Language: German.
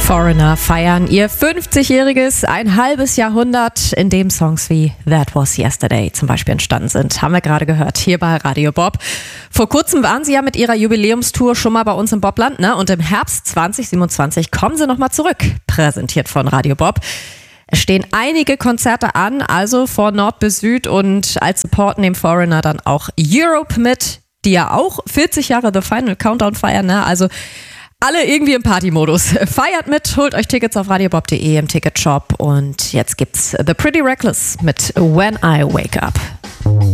Foreigner feiern ihr 50-jähriges, ein halbes Jahrhundert, in dem Songs wie That Was Yesterday zum Beispiel entstanden sind. Haben wir gerade gehört, hier bei Radio Bob. Vor kurzem waren sie ja mit ihrer Jubiläumstour schon mal bei uns im Bobland, ne? Und im Herbst 2027 kommen sie nochmal zurück, präsentiert von Radio Bob. Es stehen einige Konzerte an, also von Nord bis Süd, und als Support nehmen Foreigner dann auch Europe mit, die ja auch 40 Jahre The Final Countdown feiern, ne? Also alle irgendwie im Partymodus. Feiert mit, holt euch Tickets auf radiobob.de im Ticketshop, und jetzt gibt's The Pretty Reckless mit When I Wake Up.